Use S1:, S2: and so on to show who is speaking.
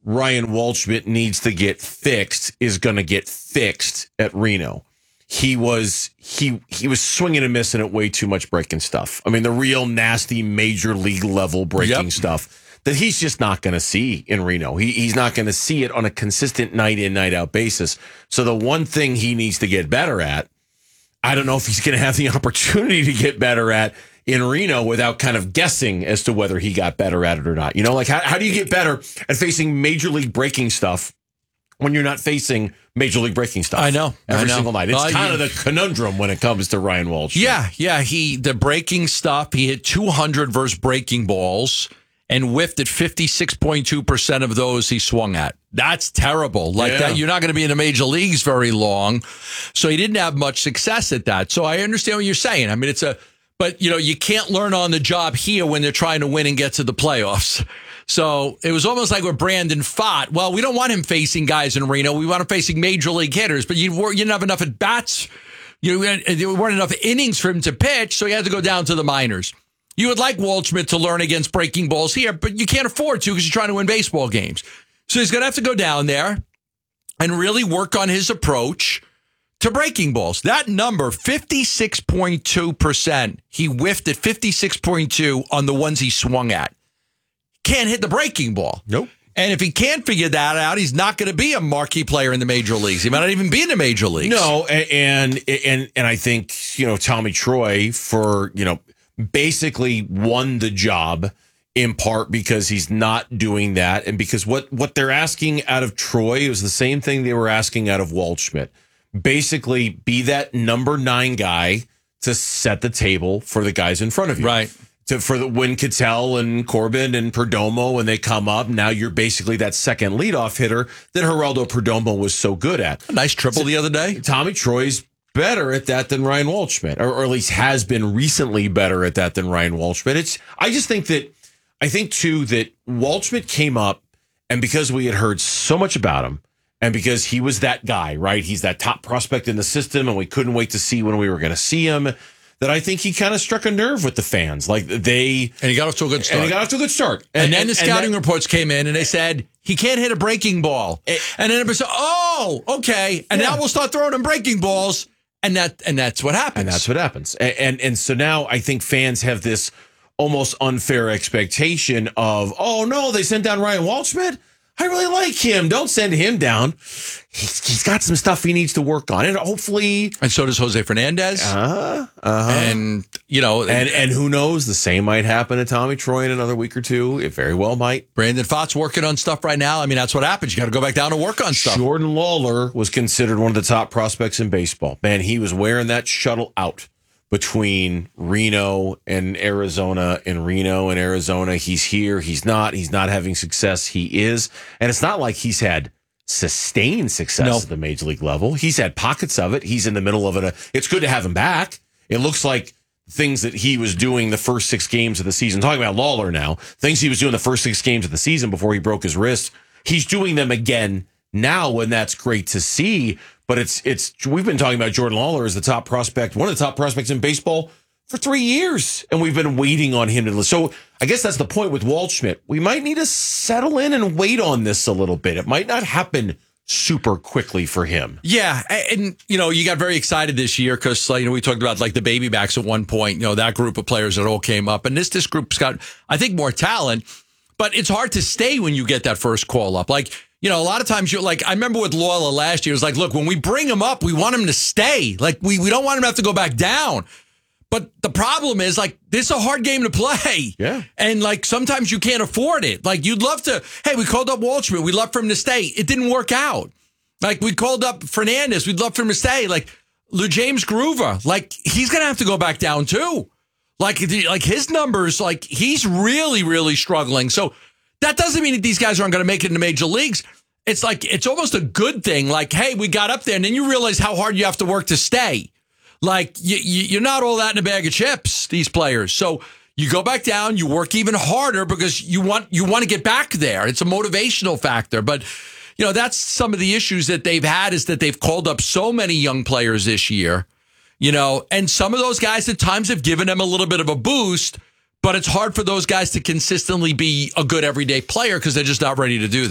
S1: Ryan Waldschmidt needs to get fixed is going to get fixed at Reno. He was swinging and missing at way too much breaking stuff. I mean, the real nasty major league level breaking stuff that he's just not going to see in Reno. He's not going to see it on a consistent night in, night out basis. So the one thing he needs to get better at, I don't know if he's going to have the opportunity to get better at in Reno without kind of guessing as to whether he got better at it or not. You know, like how do you get better at facing major league breaking stuff when you're not facing major league breaking stuff?
S2: I know.
S1: Every single night. It's kind of the conundrum when it comes to Ryan Walsh.
S2: Yeah. The breaking stuff, he hit 200 versus breaking balls and whiffed at 56.2% of those he swung at. That's terrible. That, you're not going to be in the major leagues very long. So he didn't have much success at that. So I understand what you're saying. I mean, but you can't learn on the job here when they're trying to win and get to the playoffs. So it was almost like with Brandon Pfaadt. Well, we don't want him facing guys in Reno. We want him facing major league hitters, but you didn't have enough at bats. There weren't enough innings for him to pitch, so he had to go down to the minors. You would like Waldschmidt to learn against breaking balls here, but you can't afford to because you're trying to win baseball games. So he's going to have to go down there and really work on his approach to breaking balls. That number, 56.2%, he whiffed at 56.2 on the ones he swung at. Can't hit the breaking ball.
S1: Nope.
S2: And if he can't figure that out, he's not going to be a marquee player in the major leagues. He might not even be in the major leagues.
S1: No, and I think, Tommy Troy basically won the job in part because he's not doing that, and because what they're asking out of Troy is the same thing they were asking out of Waldschmidt. Basically, be that number 9 guy to set the table for the guys in front of you.
S2: Right.
S1: When Ketel and Corbin and Perdomo, when they come up, now you're basically that second leadoff hitter that Geraldo Perdomo was so good at.
S2: A nice triple the other day.
S1: Tommy Troy's better at that than Ryan Waldschmidt, or at least has been recently better at that than Ryan Waldschmidt. I think too that Waldschmidt came up, and because we had heard so much about him, and because he was that guy, right? He's that top prospect in the system, and we couldn't wait to see when we were going to see him. That I think he kind of struck a nerve with the fans. And he
S2: got off to a good start.
S1: And
S2: then the scouting reports came in and they said, he can't hit a breaking ball. And then everybody said, oh, okay. And now we'll start throwing him breaking balls. And that's what happens.
S1: And that's what happens. And so now I think fans have this almost unfair expectation of, oh, no, they sent down Ryan Waldschmidt. I really like him. Don't send him down. He's got some stuff he needs to work on, and hopefully.
S2: And so does Jose Fernandez. And
S1: and who knows? The same might happen to Tommy Troy in another week or two. It very well might.
S2: Brandon Pfaadt's working on stuff right now. I mean, that's what happens. You got to go back down and work on stuff.
S1: Jordan Lawler was considered one of the top prospects in baseball. Man, he was wearing that shuttle out between Reno and Arizona, and Reno and Arizona. He's here. He's not having success. He is. And it's not like he's had sustained success at the major league level. He's had pockets of it. He's in the middle of it. It's good to have him back. It looks like things that he was doing the first 6 games of the season, talking about Lawler now, things he was doing the first 6 games of the season before he broke his wrist, he's doing them again now, and that's great to see. But we've been talking about Jordan Lawler as the top prospect, one of the top prospects in baseball for 3 years, and we've been waiting on him to. So I guess that's the point with Waldschmidt. We might need to settle in and wait on this a little bit. It might not happen super quickly for him.
S2: Yeah, and you got very excited this year because we talked about the baby backs at one point. That group of players that all came up, and this group's got, I think, more talent. But it's hard to stay when you get that first call up. A lot of times I remember with Loyola last year, it was like, look, when we bring him up, we want him to stay. We don't want him to have to go back down. But the problem is, this is a hard game to play.
S1: Yeah. And,
S2: sometimes you can't afford it. You'd love to, hey, we called up Waldschmidt. We'd love for him to stay. It didn't work out. We called up Fernandez. We'd love for him to stay. Lou James Groover, he's going to have to go back down, too. His numbers, he's really, really struggling. So that doesn't mean that these guys aren't going to make it in the major leagues. It's it's almost a good thing. Hey, we got up there, and then you realize how hard you have to work to stay. You're not all that in a bag of chips, these players. So you go back down, you work even harder because you want to get back there. It's a motivational factor. But, that's some of the issues that they've had is that they've called up so many young players this year, and some of those guys at times have given them a little bit of a boost, but it's hard for those guys to consistently be a good everyday player because they're just not ready to do that.